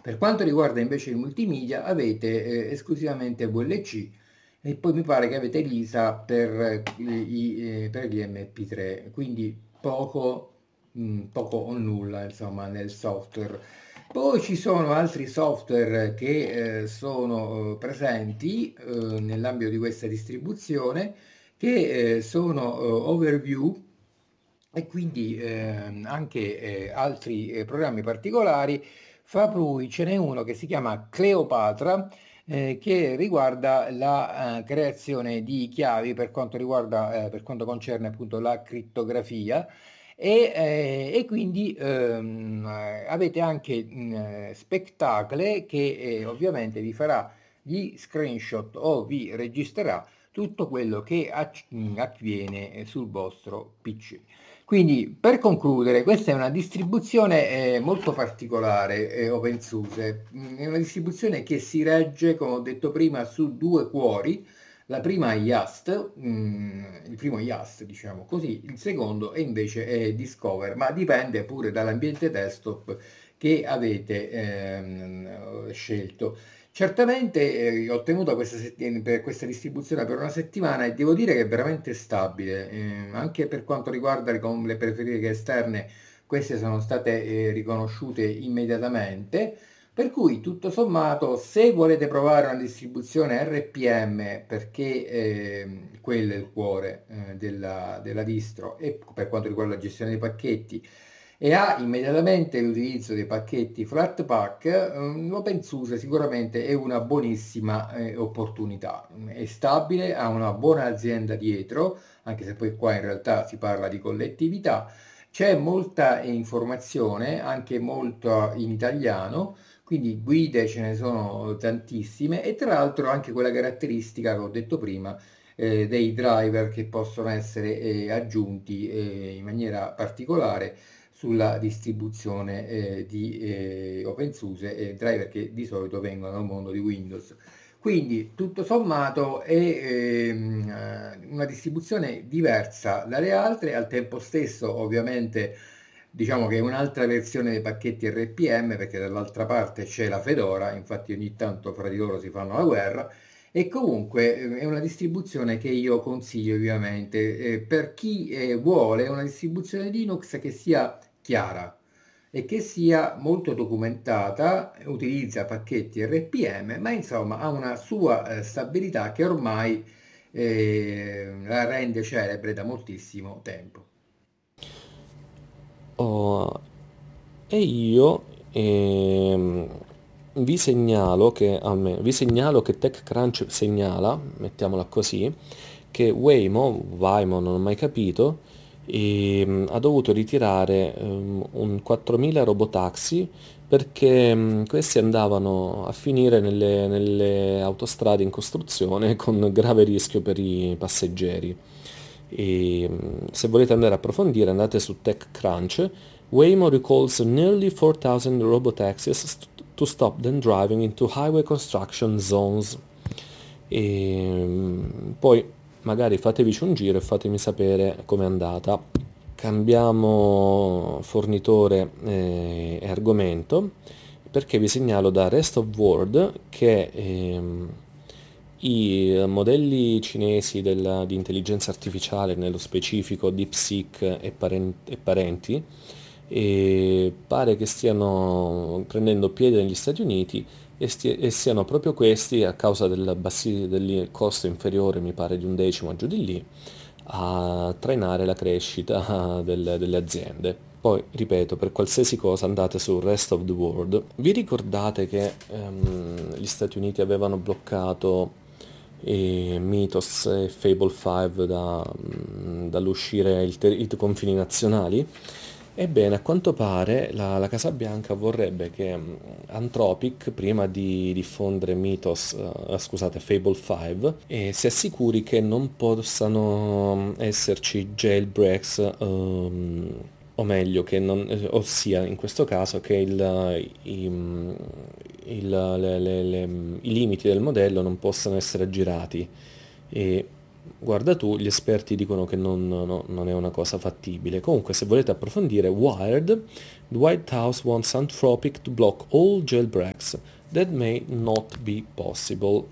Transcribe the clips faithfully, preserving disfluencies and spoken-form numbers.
Per quanto riguarda invece il multimedia avete eh, esclusivamente V L C e poi mi pare che avete Lisa per, eh, i, eh, per gli M P tre, quindi poco, mh, poco o nulla insomma nel software. Poi ci sono altri software che eh, sono eh, presenti eh, nell'ambito di questa distribuzione che eh, sono eh, Overview e quindi ehm, anche eh, altri eh, programmi particolari. Fra cui ce n'è uno che si chiama Cleopatra, eh, che riguarda la eh, creazione di chiavi per quanto riguarda, eh, per quanto concerne appunto la crittografia. E, eh, e quindi ehm, eh, avete anche mh, eh, Spectacle che eh, ovviamente vi farà gli screenshot o vi registrerà tutto quello che acc- mh, avviene eh, sul vostro P C. Quindi, per concludere, questa è una distribuzione eh, molto particolare, eh, OpenSUSE. Mm, È una distribuzione che si regge, come ho detto prima, su due cuori. La prima è Yast, mm, il primo è Yast, diciamo così, il secondo è invece è Discover, ma dipende pure dall'ambiente desktop che avete ehm, scelto. Certamente eh, ho tenuto questa, sett- per questa distribuzione per una settimana e devo dire che è veramente stabile, eh, anche per quanto riguarda le, com- le periferiche esterne, queste sono state eh, riconosciute immediatamente, per cui tutto sommato se volete provare una distribuzione R P M, perché eh, quello è il cuore eh, della, della distro e per quanto riguarda la gestione dei pacchetti, e ha immediatamente l'utilizzo dei pacchetti Flatpak, eh, OpenSUSE sicuramente è una buonissima eh, opportunità. È stabile, ha una buona azienda dietro, anche se poi qua in realtà si parla di collettività. C'è molta informazione, anche molto in italiano, quindi guide ce ne sono tantissime e tra l'altro anche quella caratteristica che ho detto prima eh, dei driver che possono essere eh, aggiunti eh, in maniera particolare sulla distribuzione eh, di eh, OpenSUSE e driver che di solito vengono dal mondo di Windows. Quindi tutto sommato è ehm, eh, una distribuzione diversa dalle altre, al tempo stesso ovviamente diciamo che è un'altra versione dei pacchetti R P M perché dall'altra parte c'è la Fedora, infatti ogni tanto fra di loro si fanno la guerra e comunque eh, è una distribuzione che io consiglio ovviamente eh, per chi eh, vuole una distribuzione Linux che sia chiara e che sia molto documentata, utilizza pacchetti R P M, ma insomma ha una sua eh, stabilità che ormai eh, la rende celebre da moltissimo tempo. Oh, e io ehm, vi segnalo che, almeno, vi segnalo che TechCrunch segnala, mettiamola così, che Waymo, Waymo non ho mai capito, ehm, ha dovuto ritirare ehm, un quattromila robotaxi perché ehm, questi andavano a finire nelle, nelle autostrade in costruzione con grave rischio per i passeggeri. E, mm, se volete andare a approfondire andate su TechCrunch. Waymo recalls nearly four thousand robotaxis st- to stop them driving into highway construction zones. E mm, poi magari fatevici un giro e fatemi sapere com'è andata. Cambiamo fornitore eh, e argomento perché vi segnalo da Rest of World che ehm, i modelli cinesi della- di intelligenza artificiale, nello specifico DeepSeek e, paren- e parenti, e pare che stiano prendendo piede negli Stati Uniti e, stia- e siano proprio questi, a causa del, bassi- del costo inferiore, mi pare di un decimo giù di lì, a trainare la crescita del- delle aziende. Poi, ripeto, per qualsiasi cosa andate su Rest of the World. Vi ricordate che ehm, gli Stati Uniti avevano bloccato i Mythos e Fable cinque da, mm, dall'uscire il ter- i confini nazionali? Ebbene, a quanto pare la, la Casa Bianca vorrebbe che mm, Anthropic, prima di diffondere Mythos, eh, scusate, Fable cinque, eh, si assicuri che non possano mm, esserci jailbreaks, ehm, o meglio, che non, eh, ossia in questo caso che il, i, mm, il- le- le- le- i limiti del modello non possano essere aggirati. E Guarda tu, gli esperti dicono che non, no- non è una cosa fattibile. Comunque, se volete approfondire, Wired, the White House wants Anthropic to block all jailbreaks. That may not be possible.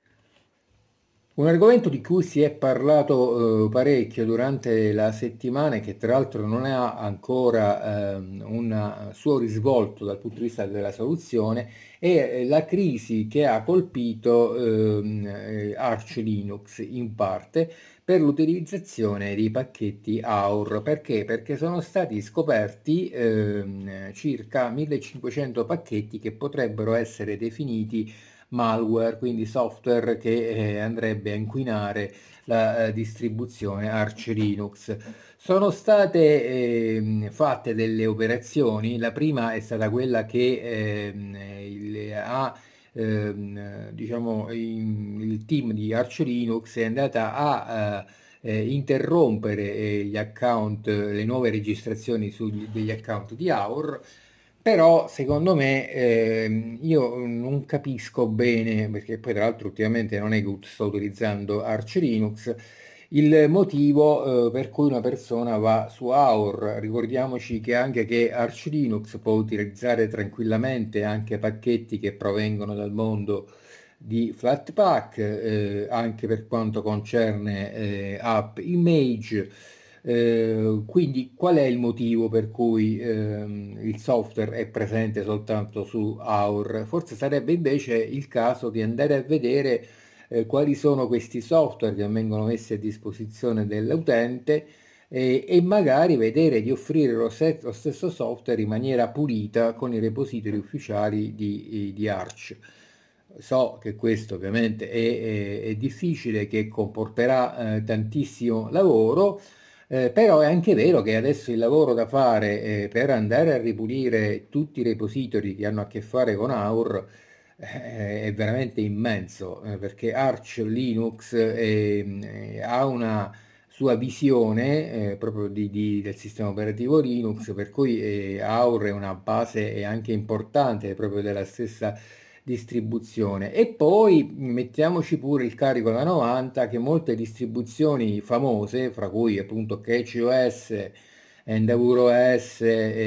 Un argomento di cui si è parlato eh, parecchio durante la settimana e che tra l'altro non ha ancora ehm, un suo risvolto dal punto di vista della soluzione è eh, la crisi che ha colpito ehm, eh, Arch Linux in parte per l'utilizzazione dei pacchetti A U R. Perché? Perché sono stati scoperti ehm, circa millecinquecento pacchetti che potrebbero essere definiti malware, quindi software che eh, andrebbe a inquinare la eh, distribuzione Arch Linux. Sono state ehm, fatte delle operazioni, la prima è stata quella che ehm, il, ha ehm, diciamo in- il team di Arch Linux è andata a eh, eh, interrompere eh, gli account, le nuove registrazioni sugli, degli account di A U R. Però secondo me ehm, io non capisco bene, perché poi tra l'altro ultimamente non è che sto utilizzando Arch Linux, il motivo eh, per cui una persona va su A U R. Ricordiamoci che anche che Arch Linux può utilizzare tranquillamente anche pacchetti che provengono dal mondo di Flatpak, eh, anche per quanto concerne eh, app image. Eh, quindi qual è il motivo per cui ehm, il software è presente soltanto su A U R? Forse sarebbe invece il caso di andare a vedere eh, quali sono questi software che vengono messi a disposizione dell'utente eh, e magari vedere di offrire lo, set- lo stesso software in maniera pulita con i repository ufficiali di, di Arch. So che questo ovviamente è, è- è difficile, che comporterà eh, tantissimo lavoro, eh, però è anche vero che adesso il lavoro da fare eh, per andare a ripulire tutti i repository che hanno a che fare con A U R eh, è veramente immenso, eh, perché Arch Linux eh, eh, ha una sua visione eh, proprio di- di- del sistema operativo Linux, per cui eh, A U R è una base e anche importante proprio della stessa distribuzione. E poi mettiamoci pure il carico da novanta che molte distribuzioni famose, fra cui appunto CatchOS, EndeavourOS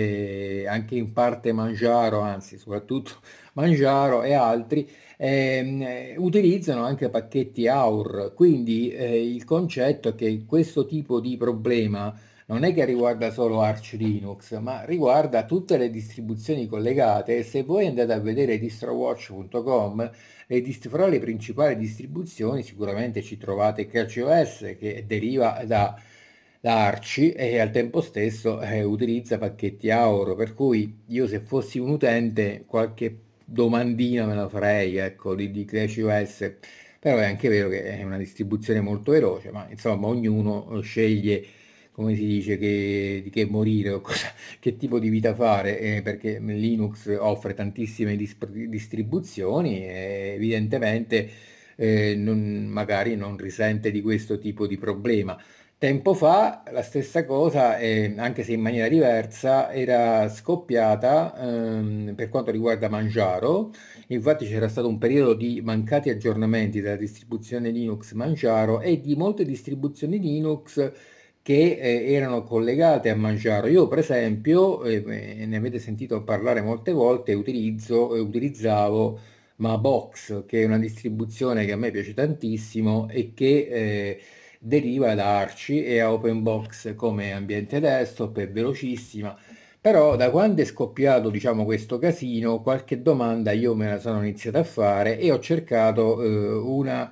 e anche in parte Manjaro, anzi soprattutto Manjaro e altri, ehm, eh, utilizzano anche pacchetti A U R. Quindi eh, il concetto è che questo tipo di problema non è che riguarda solo Arch Linux, ma riguarda tutte le distribuzioni collegate. E se voi andate a vedere distrowatch punto com, le dist- fra le principali distribuzioni sicuramente ci trovate CatchOS, che deriva da, da Arch e al tempo stesso eh, utilizza pacchetti A U R, per cui io, se fossi un utente, qualche domandina me la farei, ecco, di, di CatchOS. Però è anche vero che è una distribuzione molto veloce, ma insomma ognuno sceglie, come si dice, che, di che morire o cosa, che tipo di vita fare, eh, perché Linux offre tantissime dis- distribuzioni e evidentemente eh, non- magari non risente di questo tipo di problema. Tempo fa la stessa cosa, eh, anche se in maniera diversa, era scoppiata ehm, per quanto riguarda Manjaro. Infatti c'era stato un periodo di mancati aggiornamenti della distribuzione Linux Manjaro e di molte distribuzioni Linux che eh, erano collegate a Manjaro. Io per esempio, eh, eh, ne avete sentito parlare molte volte, utilizzo, eh, utilizzavo Mabox, che è una distribuzione che a me piace tantissimo e che eh, deriva da Archie e ha OpenBox come ambiente desktop, è velocissima. Però da quando è scoppiato, diciamo, questo casino, qualche domanda io me la sono iniziata a fare e ho cercato eh, una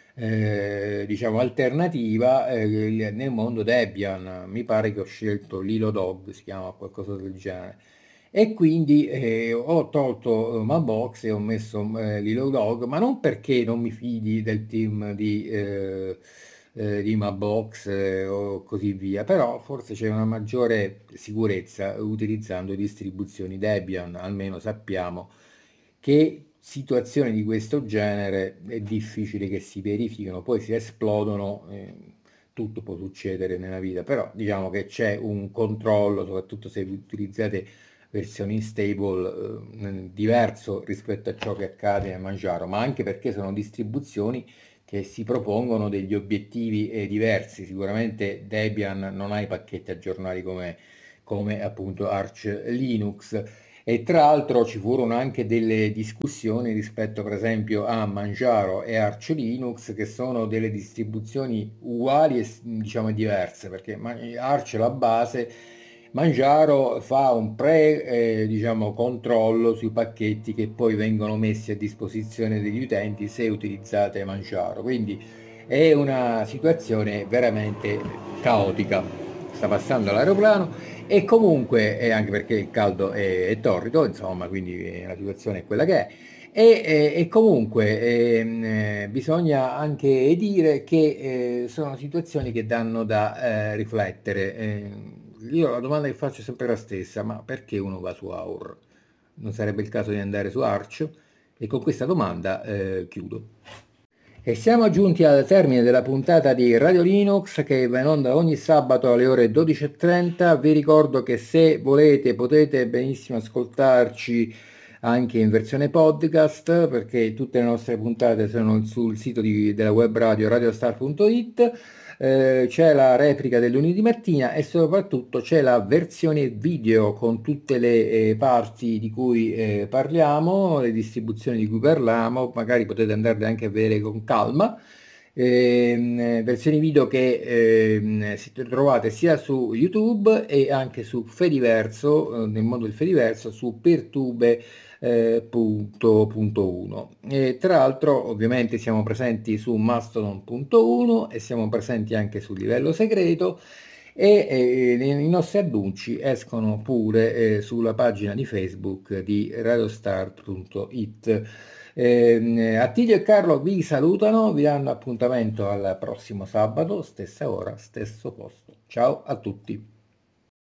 eh, diciamo alternativa eh, nel mondo Debian. Mi pare che ho scelto Lilodog, si chiama qualcosa del genere. E quindi eh, ho tolto eh, Mabox e ho messo eh, Lilodog, ma non perché non mi fidi del team di, eh, eh, di Mabox eh, o così via, però forse c'è una maggiore sicurezza utilizzando distribuzioni Debian, almeno sappiamo che situazioni di questo genere è difficile che si verifichino, poi si esplodono, eh, tutto può succedere nella vita, però diciamo che c'è un controllo, soprattutto se utilizzate versioni stable, eh, diverso rispetto a ciò che accade a Manjaro, ma anche perché sono distribuzioni che si propongono degli obiettivi eh, diversi. Sicuramente Debian non ha i pacchetti aggiornati come, come appunto Arch Linux. E tra l'altro ci furono anche delle discussioni rispetto per esempio a Manjaro e Arch Linux, che sono delle distribuzioni uguali e diciamo diverse, perché Arch la base, Manjaro fa un pre eh, diciamo, controllo sui pacchetti che poi vengono messi a disposizione degli utenti se utilizzate Manjaro, quindi è una situazione veramente caotica. Sta passando l'aeroplano e comunque, e anche perché il caldo è, è torrido, insomma, quindi la situazione è quella che è. E, e- e comunque ehm, eh, bisogna anche dire che eh, sono situazioni che danno da eh, riflettere. Eh, io la domanda che faccio è sempre la stessa, ma perché uno va su Aur? Non sarebbe il caso di andare su Arch? E con questa domanda eh, chiudo. E siamo giunti al termine della puntata di Radio Linux che va in onda ogni sabato alle ore dodici e trenta. Vi ricordo che se volete potete benissimo ascoltarci anche in versione podcast, perché tutte le nostre puntate sono sul sito di- della web radio radiostar punto it. Eh, c'è la replica del lunedì mattina e soprattutto c'è la versione video con tutte le eh, parti di cui eh, parliamo, le distribuzioni di cui parliamo, magari potete andarle anche a vedere con calma. Ehm, versioni video che ehm, si trovate sia su YouTube e anche su Fediverso, eh, nel mondo del Fediverso, su Pertube eh, punto, punto uno. E tra l'altro ovviamente siamo presenti su Mastodon punto uno e siamo presenti anche sul livello segreto e eh, i nostri annunci escono pure eh, sulla pagina di Facebook di radiostart punto it. Eh, Attilio e Carlo vi salutano, vi danno appuntamento al prossimo sabato, stessa ora, stesso posto. Ciao a tutti.